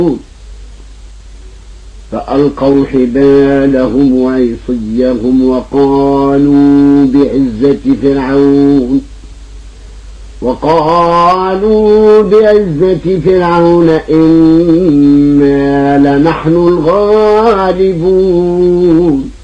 فألقوا حبالهم وعصيهم وقالوا بعزة فرعون إنا لنحن الغالبون